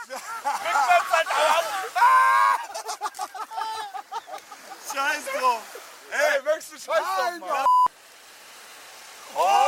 Rückwärts, Alter! Scheiß drauf! Ey, möchtest du Scheiß drauf machen? Oh!